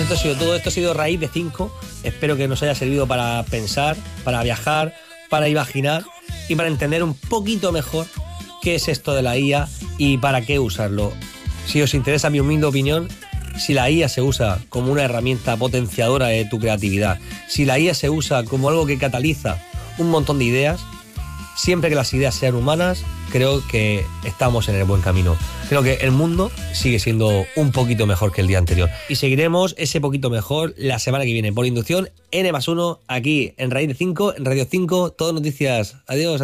Todo esto ha sido Raíz de 5. Espero que nos haya servido para pensar, para viajar, para imaginar y para entender un poquito mejor qué es esto de la IA y para qué usarlo. Si os interesa mi humilde opinión, si la IA se usa como una herramienta potenciadora de tu creatividad, si la IA se usa como algo que cataliza un montón de ideas, siempre que las ideas sean humanas, creo que estamos en el buen camino. Creo que el mundo sigue siendo un poquito mejor que el día anterior. Y seguiremos ese poquito mejor la semana que viene. Por inducción, N+1, aquí en Raíz de 5, en Radio 5, todo noticias. Adiós.